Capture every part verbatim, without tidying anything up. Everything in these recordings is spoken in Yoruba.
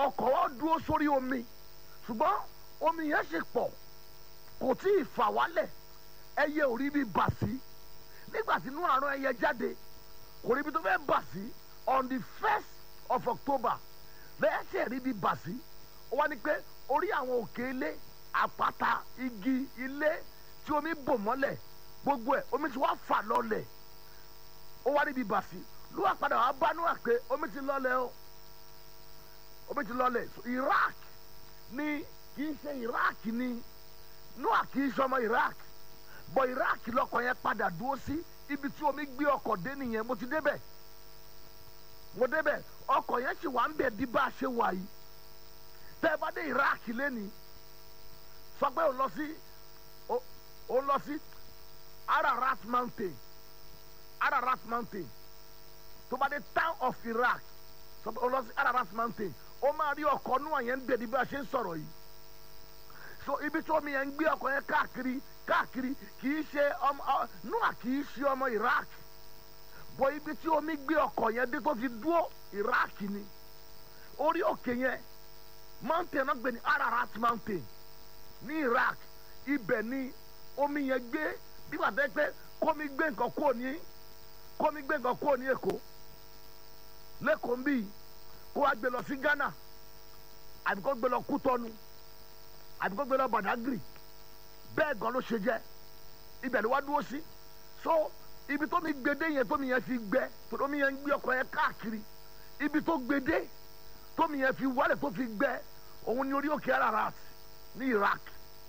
ọkọ̀ wa dúró sórí omi ṣùgbọ́n omi yẹn ṣe pọ̀ kò tí ì fà wálẹ̀ ẹyẹ ò rí bí bà sí nígbà tí inú àrùn ẹyẹ jáde kò rí bí tó fẹ́ bà sí on the first of October lẹ́yìn tí ẹ̀ rí bí bà sí ó wá ní pé orí àwọn òkè ilé àpáta igi ilé tí omi bò mọ́lẹ̀ gbogbo ẹ̀ omi ti wá fà lọ́lẹ̀ ó wá rí bí bà sí ló wá padà wá bá Nóà pé omi ti lọ́lẹ̀ o omi ti lọ́lẹ̀ Iraq ní kì í ṣe Iraq ní Nóà kì í ṣe ọmọ Iraq bọ̀ Iraq lọkọ̀ yẹn padà dúró sí ibi tí omi gbé ọkọ̀ dé nìyẹn mo ti débẹ̀ mo débẹ̀ ọkọ̀ yẹn sì wà ń bẹ̀ di bá a ṣe wà yìí tẹ́ ẹ bá dé Iraq lẹ́ni sọ pé ó lọ sí ó lọ sí Ararat Mountain Ararat Mountain tó bá dé town of Iraq sọ pé ó lọ sí Ararat Mountain ó máa rí ọkọ̀ Nóà yẹn ń bẹ̀ di bá a ṣe ń sọ̀rọ̀ yìí so ibi tí omi yẹn ń gbé ọkọ̀ yẹn káàkiri káàkiri kì í ṣe ọmọ Nóà kì í ṣe ọmọ Iraq bọ̀ ibi tí omi gbé ọkọ̀ yẹn dé tó fi dúró Iraq ni orí òkè yẹn mountain náà gbé ní Ararat Mountain ní Iraq ibẹ̀ ni omi yẹn gbé bí wàá tẹ́ pé kómi gbé nǹkan kúrò ní kómi gbé nǹkan kúrò ní Èkó lẹ́kọ̀ọ́ ń bí kó wá gbé lọ sí Ghana àbí kó gbé lọ Kútọ́nù àbí kó gbé lọ Badagry bẹ́ẹ̀ gan ló ṣe jẹ́ ibẹ̀ ló wá dúró sí so ibi tó mi gbede yẹn tó mi yẹn fi gbẹ tó mi yẹn gbé ọkọ̀ yẹn káàkiri ibi tó gbede tó mi yẹn fi wálẹ̀ tó fi gbẹ òun ni orí òkè Ararat ní Iraq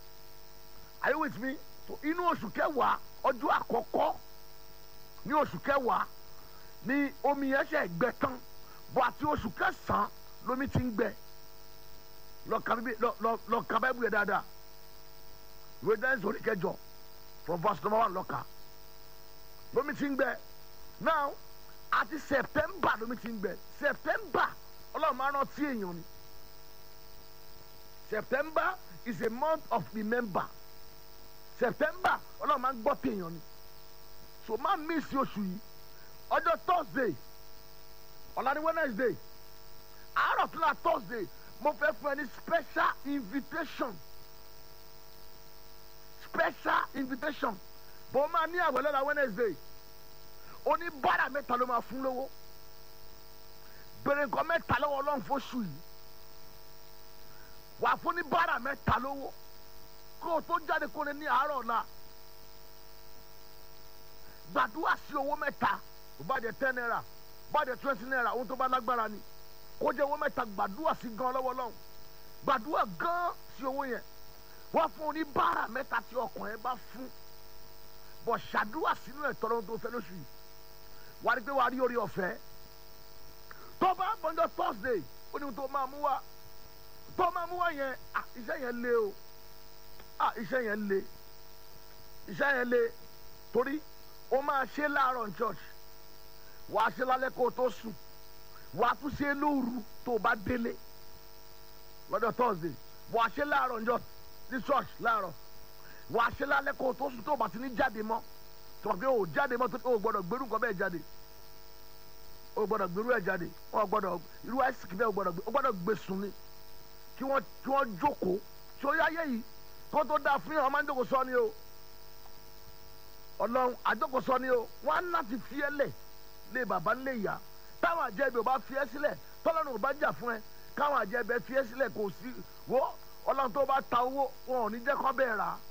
are you with me so inú oṣù kẹwàá ọjọ́ àkọ́kọ́ ní oṣù kẹwàá ni omi yẹn ṣe gbẹ tán bọ̀ àti oṣù kẹsàn-án lómi ti ń gbẹ lọ ka Báíbù yẹn dáadáa ìwé Genesis orí kẹjọ from verse number one lọ́ka lómi ti ń gbẹ now àti September lómi ti ń gbẹ September ọlọ́run máa rántí èèyàn ni September is a month of remember September ọlọ́run máa ń gbọ́ tí èèyàn ni so máa miss oṣù yìí ọjọ́ Thursday ọ̀la ni Wednesday àárọ̀ tún la Thursday mo fẹ́ fún ẹ ní special invitation special invitation bó máa ní àwẹ̀ lọ́la Wednesday oníbàárà mẹ́ta ló máa fún lówó bèrè nǹkan mẹ́ta lọ́wọ́ ọlọ́run fóṣù yìí wà fún oníbàárà mẹ́ta lówó kó o tó jáde kó lè ní àárọ̀ ọ̀la gbàdúrà sí owó mẹ́ta ó bá jẹ́ ten naira bá jẹ́ twenty naira ohun tó bá lágbára ni kó jẹ́ owó mẹ́ta gbàdúrà sí gan lọ́wọ́ ọlọ́run gbàdúrà gan sí owó yẹn wọ́n fún oníbàárà mẹ́ta tí ọkàn ẹ bá fún bọ̀ ṣàdúrà sínú ẹ̀ tọ́lọ́run tó fẹ́ lóṣù yìí wà á rí pé wà á rí orí ọ̀fẹ́ tó bá bọ́njọ́ Thursday ó ní tó máa mú wá tó máa mú wá yẹn ah iṣẹ́ yẹn le o ah iṣẹ́ yẹn le iṣẹ́ yẹn le torí ó máa ṣe láàárọ̀ ní church wà á ṣe lálẹ́ kó o tó sùn wà á tún ṣe lóru tó o bá délé lọ́jọ́ Thursday wà á ṣe láàárọ̀ ní church láàárọ̀ wà á ṣe lálẹ́ kó o tó sùn tó o bá ti ní jáde mọ́ tó o bá fi o jáde mọ́ tó o gbọ́dọ̀ gbérù nǹkan bẹ́ẹ̀ jáde o gbọ́dọ̀ gbérù ẹ̀ jáde o gbọ́dọ̀ irú àìsíkì bẹ́ẹ̀ o gbọ́dọ̀ gbé o gbọ́dọ̀ gbé sùn ni kí wọ́n kí wọ́n jókòó tí ó yáyé yìí kó tó dáa fún yàn wọ́n máa ń jókòó sọ ni o ọlọ́run àjókòó sọ ni o wọ́n á láti fi ẹ́ lẹ̀ lé bàbá ńlẹ̀ ìyá táwọn àjẹbí ò bá fi ẹ́ sílẹ̀ tọ́lọ́run ò bá jà fún ẹ káwọn àjẹbí fi ẹ́ sílẹ̀ kò sí wo ọlọ́run tó bá ta owó wọn ò ní jẹ́ kó bẹ́ẹ̀ rà á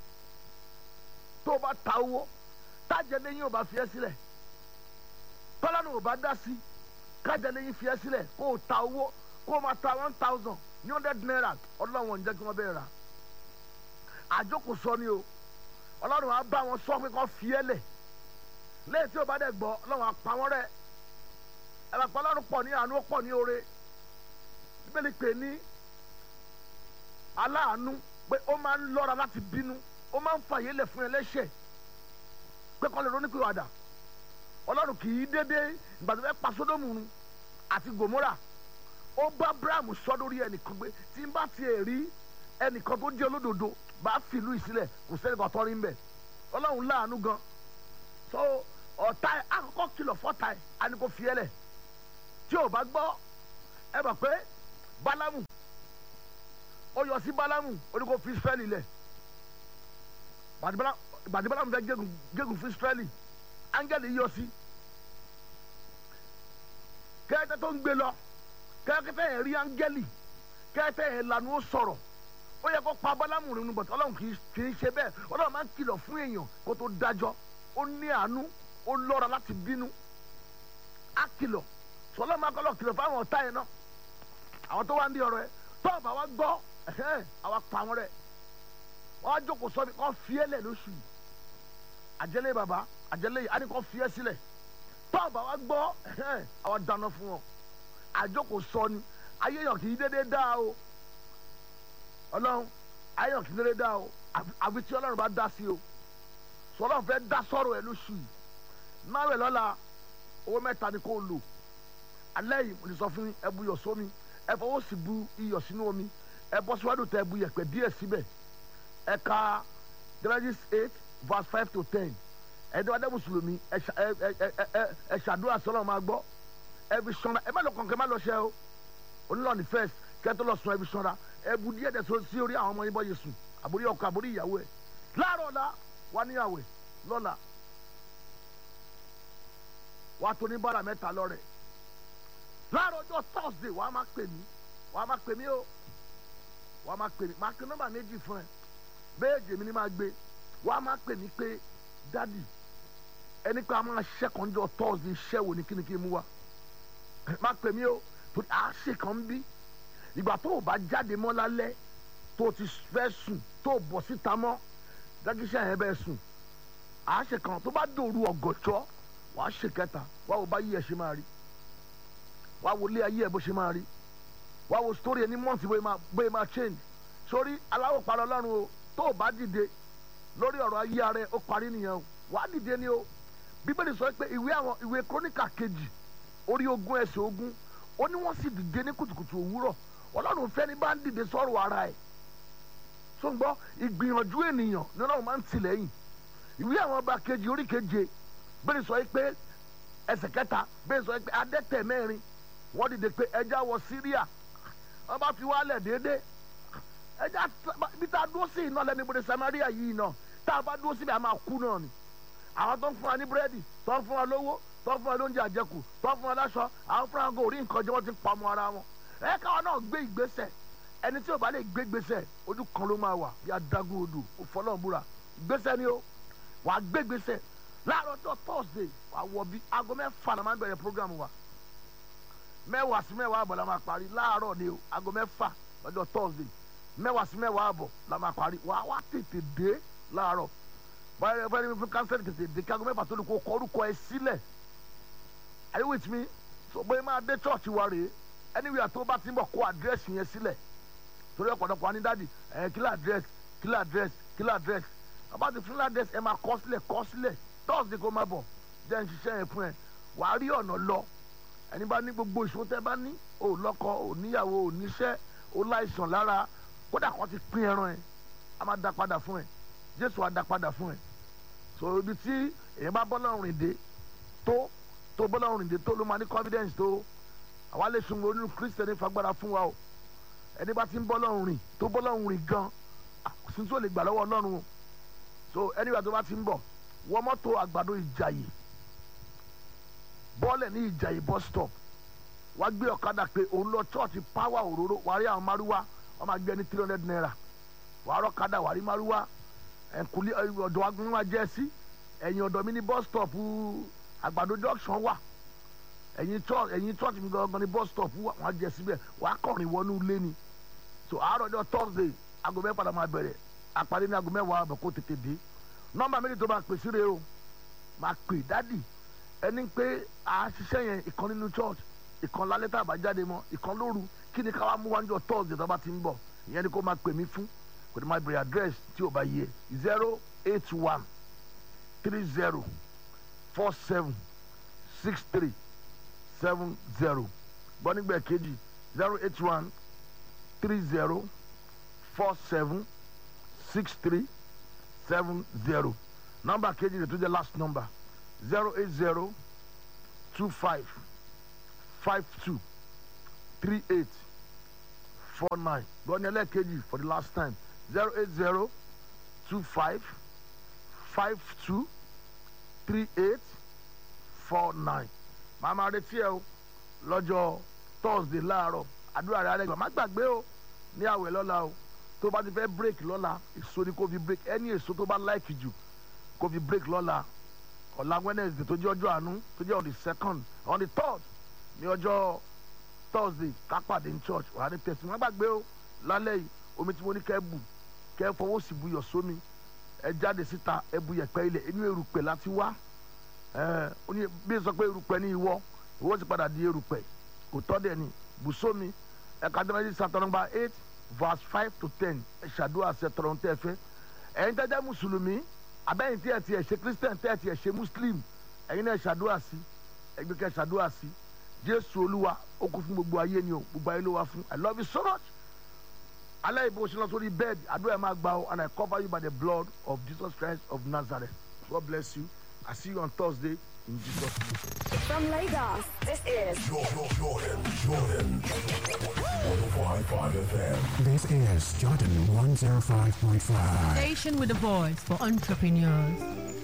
tó bá ta owó tájẹlẹ́yìn ò bá fi ẹ́ sílẹ̀ tọ́lọ́run ò bá dá sí kájẹlẹ́yìn fi ẹ́ sílẹ̀ kó o ta owó kó o máa ta one thousand ní hundred naira ọlọ́run ò ní jẹ́ kí wọ́n bẹ́ẹ̀ rà á àjókòó sọ ni o ọlọ́run á bá wọn sọ pé kó fi ẹ́ lẹ̀ lẹ́yìn tí o bá dẹ̀ gbọ́ ọlọ́run á pa wọ́n rẹ́ ẹ̀rọ pa ọlọ́run pọ̀ ní àánú pọ̀ ní oore bíbélì pè ní aláàánú pé ó máa ń lọ́ra láti bínú ó máa ń fàyè lẹ̀ fún ẹlẹ́ṣẹ̀ pé kọ́ lè ronú pé wàdà ọlọ́run kì í dédé ìgbà tó fẹ́ pa Sódómù run àti Gòmórà ó bá Ábúráhámù sọ lórí ẹnìkan pé tí n bá tiẹ̀ rí ẹnìkan tó jẹ́ olódodo bá fìlú ìsílẹ̀ kò sẹ́ni kan tọ́rí ń bẹ̀ ọlọ́run láàánú gan so ọ̀tá ẹ̀ àkọ́kọ́ kìlọ̀ fọ́tá ẹ̀ á ní kó fi ẹ́ lẹ̀ tí ò bá gbọ́ ẹ mọ̀ pé Bálámù ó yọ sí Bálámù ó ní kó fi Ísírẹ́lì lẹ̀ gbàdí Bálámù fẹ́ gégùn gégùn fún Ísírẹ́lì áńgẹ́lì yọ sí kẹ́kẹ́ tó ń gbé lọ kẹ́kẹ́ yẹn rí áńgẹ́lì kẹ́kẹ́ yẹn lanu ó sọ̀rọ̀ ó yẹ kó pa Bálámù nínú bọ̀tọ̀ Ọlọ́run kì í ṣe bẹ́ẹ̀ Ọlọ́run máa ń kìlọ̀ fún èèyàn kó tó dájọ́ ó ní àánú ó lọ́ra láti bínú á kìlọ̀ sọlá máa kọ́ lọ kìlọ̀ fáwọn ọ̀tá yẹn náà àwọn tó wá ń di ọ̀rọ̀ ẹ tó ọ̀bà wa gbọ́ ẹ̀hẹ́n àwa pa wọn rẹ̀ wọ́n á jókòó sọ́mi kọ́ fi ẹ́ lẹ̀ lóṣù yìí àjẹlé bàbá àjẹlé yìí á ní kọ́ fi ẹ́ sílẹ̀ tó ọ̀bà wa gbọ́ ẹ̀hẹ́n àwa dáná fún wọn àjókòó sọ ni ayé yàn kì í dédé dá o Ọlọ́run ayé yàn kì í dédé dá o àbí tí Ọlọ́run bá dá sí o sọlá fẹ́ dá sọ̀rọ̀ ẹ lóṣù yìí náà rẹ̀ lọ́la owó mẹ́ta ni kò lò alẹ́ yìí mo lè sọ fún ẹ bu iyọ̀ sómi ẹ fọwọ́ sí bu iyọ̀ sínú omi ẹ bọ́ síwájú tẹ bu yẹ̀pẹ̀ díẹ̀ síbẹ̀ ẹ ka Genesis eight verse five to ten ẹ dẹ́ wá dẹ́ mùsùlùmí ẹ ẹ ṣàdúrà sọ́nà máa gbọ́ ẹ fi sanra ẹ má lọ kọ̀ọ̀kẹ́ má lọ ṣẹ́ o onílọ́ọ̀nì first kẹ́tọ́ lọ sùn ẹ fi sanra ẹ bu díẹ̀ dẹ̀ sí orí àwọn ọmọ yín bọ́ yẹ sùn àbórí ọkọ àbórí ìyàwó ẹ láàárọ̀ ọ̀la wà níyàwó ẹ lọ́la wà tó ní bára mẹ́ta lọ́rẹ̀ láàárọ̀ ọjọ́ Thursday wàá máa pè mí wàá máa pè mí o wàá máa pè mí máa pe nọ́mbà méjì fún ẹ bẹ́ẹ̀ jèmi ni máa gbé wàá máa pè mí pé dádì ẹni pé a máa ṣiṣẹ́ kan jọ Thursday iṣẹ́ wo ni kí ni kí n mú wa máa pè mí o tó a ṣe kàn ń bí ìgbà tó o bá jáde mọ́ lálẹ́ tó o ti fẹ́ sùn tó o bọ̀ síta mọ́ dákíṣẹ́ yẹn bẹ́ẹ̀ sùn a ṣe kàn tó bá dòru ọ̀gọ̀jọ́ wàá ṣe kẹta wàá wo bá yí ẹ ṣe máa rí wàá wo lé ayé ẹ bó ṣe máa rí wàá wo story ẹni mọ́ǹtì bóyá máa change sórí aláwọ̀ parọ́ Ọlọ́run o tó o bá dìde lórí ọ̀rọ̀ ayé ara ẹ ó parí nìyẹn o wàá dìde ni o Bíbélì sọ pé ìwé àwọn ìwé króníkà kejì orí ogún ẹsẹ̀ ogún ó ní wọ́n sì dìde ní kùtùkùtù òwúrọ̀ Ọlọ́run fẹ́ ní bá ń dìde sọ̀rọ̀ ara ẹ̀ tó ń gbọ́ ìgbìyànjú ènìyàn ní Ọlọ́run máa ń tìlẹ́yìn ìwé àwọn ọba kejì orí keje bẹ́ẹ̀ sọ pé ẹsẹ̀ kẹta bẹ́ẹ̀ sọ pé adẹ́tẹ̀ mẹ́rin wọ́n dìde pé ẹja wọ Síríà wọ́n bá fi wálẹ̀ déédéé ẹja bí tá a dúró sí iná lẹ́nu ibodè Samaria yìí náà tá a bá dúró síbi àmà kú náà ni àwọn tó ń fún wa ní búrẹ́dì tó ń fún wa lówó tó ń fún wa lóúnjẹ àjẹkù tó ń fún wa láṣọ àwọn fúnra wọn orí nǹkan jẹ́ wọ́n ti pa ọmọ ara wọn ẹ káwọn náà gbé ìgbésẹ̀ ẹni tí ò bá lè gbé ìgbésẹ̀ ojú kan ló máa wà bí adágún odò òfọlọ́ọ̀búra ìgbésẹ̀ ni ó wà á gbé ìgbésẹ̀ láàárọ̀ ọjọ́ Thursday wà á wọ bí aago mẹ́fà la máa ń bẹ̀rẹ̀ program wa mẹ́wàá sí mẹ́wàá àbọ̀ la máa parí láàárọ̀ ni o aago mẹ́fà lọ́jọ́ Thursday mẹ́wàá sí mẹ́wàá àbọ̀ la máa parí wà á wá tètè dé láàárọ̀ báyọ̀ fẹ́ẹ́ ní fún kánsẹ́lì tètè dé kí aago mẹ́fà tó ní kó kọ orúkọ ẹ sílẹ̀ are you with me so bóyá máa dé church wa rèé anywhere tó bá ti ń bọ̀ kó àdírẹ́sì yẹn sílẹ̀ torí ọ̀pọ̀lọpọ̀ wa ní dáàdì ẹ̀ kílà àdírẹ́sì kílà àdírẹ́sì kílà àdírẹ́sì bàbá ti fún àdírẹ́sì ẹ máa kọ sílẹ̀ kọ sílẹ̀ Thursday kó máa bọ̀ jẹ́ ń ṣiṣẹ́ yẹn fún ẹ wàá rí ọ̀nà lọ ẹni bá ní gbogbo ìṣòro tẹ́ bá ní ò lọ́kọ ò níyàwó ò níṣẹ́ ò láìsàn lára kódà kan ti pín ẹran ẹ a máa dá padà fún ẹ Jésù á dá padà fún ẹ so ibi tí èèyàn bá bọ́lọ́run rìn dé tó tó bọ́lọ́run rìn dé tó ló máa ní confidence tó àwa lè sun onínú Kristiẹni fagbára fún wa o ẹni bá ti ń bọ́lọ́run rìn tó bọ́lọ́run rìn gan kò sí tó lè gbà lọ́wọ́ Ọlọ́run o so anywhere tó bá ti ń bọ̀ wọ́n mọ́tò àgbàdo Ìjàyè bọ́ọ̀lẹ̀ ní Ìjàyè bus stop wá gbé ọ̀kadà pé òun lọ chọ́ọ̀tì power òróró wàá rí àwọn márúwá wọ́n máa gbé ní three hundred naira wàá rọ́ kadà wàá rí márúwá ẹ̀kúlé ọ̀dọ̀ agbóhùn máa jẹ́ sí ẹ̀yìn ọ̀dọ̀ mi ní bus stop àgbàdo junction wà ẹ̀yìn church ẹ̀yìn church mi gangan ní bus stop wà wọ́n á jẹ́ síbẹ̀ wàá kọ̀rin wọnú ilé ni so àárọ̀ ọjọ́ Thursday aago mẹ́fà la máa bẹ̀rẹ̀ àpàdé ní aago mẹ́wàá àbọ̀ kó tètè dé nọ́mbà méjì tó máa pè sí rèé o máa pè dádì ẹni pé a ṣiṣẹ́ yẹn ìkan nínú church ìkan lálẹ́ tá a bá jáde mọ́ ìkan lóru kí ni káwá mú wájú Thursday tó bá ti ń bọ̀ ìyẹn ni kó máa pè mí fún kò ní máa bèrè address tí ò bá yẹ zero eight one three zero four seven six three seven zero gbọ́ nígbà kejì zero eight one three zero four seven six three seven zero nọ́mbà kejì rẹ̀ tó jẹ́ last number zero eight zero two five five two three eight four nine gbọ́n ní ẹlẹ́ẹ̀kejì for the last time zero eight zero two five five two three eight four nine màá máa retí ẹ o lọ́jọ́ Thursday láàárọ̀ àdúrà rẹ̀ àrẹ́gbẹ̀ má gbàgbé o ní àwẹ̀ lọ́la o tó bá ti fẹ́ break lọ́la èso ni kò fi break ẹni èso tó bá like jù kò fi break lọ́la ọ̀la Wednesday tó jẹ́ ọjọ́ àánú tó jẹ́ on the second on the third ní ọjọ́ Thursday kápàdé ní church wà á ní tẹ̀sí má gbàgbé o lálẹ́ yìí omi tí mo ní kẹ́ bù kẹ́ fọwọ́ sí buyọ̀ sómi ẹ jáde síta ẹ bu yẹ̀pẹ̀ ilẹ̀ inú erùpẹ̀ láti wá ẹ ó ní bí n sọ pé erùpẹ̀ ní ìwọ ìwọ ti padà di erùpẹ̀ kò tọ́ dẹ̀ ni bù sómi ẹ ká tẹ́lẹ̀ chapter number eight verse five to ten ẹ ṣàdúrà ṣe tọrọ tẹ́ fẹ́ ẹ̀yin tẹ́ jẹ́ mùsùlùmí abẹ́yìn tí ẹ ti ẹ̀ ṣe christian tẹ́ ẹ ti ẹ̀ ṣe muslim ẹ̀yin náà ṣàdúrà sí ẹgbẹ́ kẹ́ ṣàdúrà sí jésù olúwa ó kú fún gbogbo ayé ni o gbogbo ayé ló wá fún I love you so much alẹ́ ìbò ṣe lọ sórí bed àdúrà ẹ̀ máa gbà o and I cover you by the blood of Jesus Christ of Nazareth. God bless you. I see you on Thursday in Jesus' name. From Lagos, this is Jordan, Jordan, Jordan. one oh five point five F M. This is Jordan one oh five point five. Station with a voice for entrepreneurs.